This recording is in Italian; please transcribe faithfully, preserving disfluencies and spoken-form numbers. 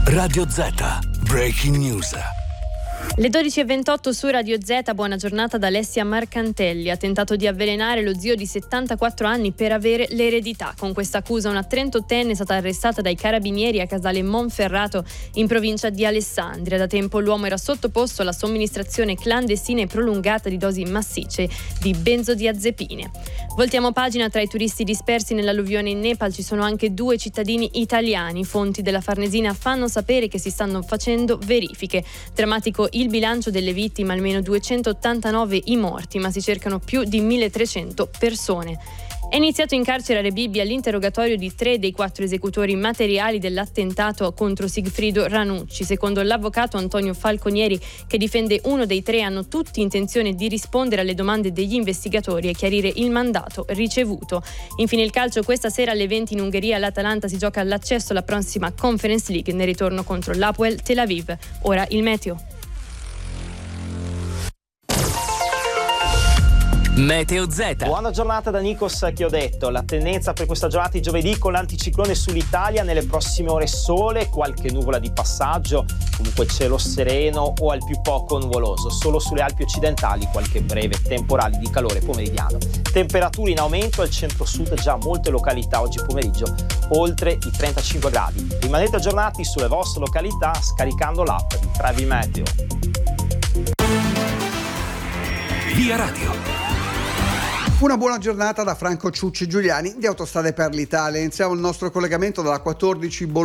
Radio Z, Breaking News. Le dodici e ventotto su Radio Z, buona giornata da Alessia Marcantelli. Ha tentato di avvelenare lo zio di settantaquattro anni per avere l'eredità. Con questa accusa una trentottenne è stata arrestata dai carabinieri a Casale Monferrato in provincia di Alessandria. Da tempo l'uomo era sottoposto alla somministrazione clandestina e prolungata di dosi massicce di benzodiazepine. Voltiamo pagina. Tra i turisti dispersi nell'alluvione in Nepal ci sono anche due cittadini italiani. Fonti della Farnesina fanno sapere che si stanno facendo verifiche. Drammatico il bilancio delle vittime, almeno duecentottantanove i morti, ma si cercano più di milletrecento persone. È iniziato in carcere a Rebibbia l'interrogatorio di tre dei quattro esecutori materiali dell'attentato contro Sigfrido Ranucci. Secondo l'avvocato Antonio Falconieri, che difende uno dei tre, hanno tutti intenzione di rispondere alle domande degli investigatori e chiarire il mandato ricevuto. Infine il calcio. Questa sera alle venti in Ungheria l'Atalanta si gioca l'accesso alla prossima Conference League nel ritorno contro l'Hapoel Tel Aviv. Ora il meteo. Meteo Z. Buona giornata da Nikos Chiodetto. La tendenza per questa giornata di giovedì con l'anticiclone sull'Italia: nelle prossime ore sole, qualche nuvola di passaggio, comunque cielo sereno o al più poco nuvoloso. Solo sulle Alpi occidentali qualche breve temporale di calore pomeridiano. Temperature in aumento al centro-sud, già molte località oggi pomeriggio oltre i trentacinque gradi. Rimanete aggiornati sulle vostre località scaricando l'app di Travi Meteo. Via Radio. Una buona giornata da Franco Ciucci Giuliani di Autostrade per l'Italia. Iniziamo il nostro collegamento dalla quattordici Bologna